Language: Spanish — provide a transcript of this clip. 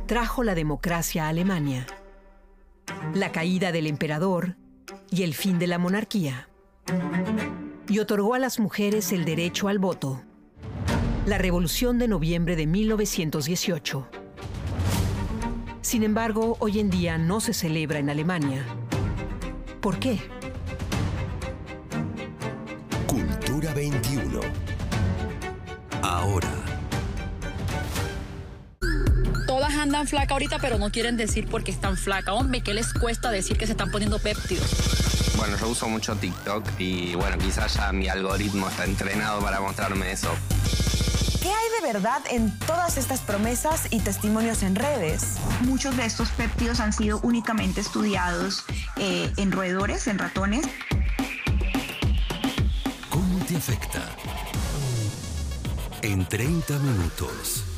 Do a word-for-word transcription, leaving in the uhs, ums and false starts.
trajo la democracia a Alemania, la caída del emperador y el fin de la monarquía, y otorgó a las mujeres el derecho al voto. La Revolución de Noviembre de mil novecientos dieciocho. Sin embargo, hoy en día no se celebra en Alemania. ¿Por qué? Cultura veintiuno. Ahora. Todas andan flaca ahorita, pero no quieren decir por qué están flaca. Hombre, ¿qué les cuesta decir que se están poniendo péptidos? Bueno, yo uso mucho TikTok y bueno, quizás ya mi algoritmo está entrenado para mostrarme eso. ¿Qué hay de verdad en todas estas promesas y testimonios en redes? Muchos de estos péptidos han sido únicamente estudiados eh, en roedores, en ratones. ¿Cómo te afecta? En treinta minutos.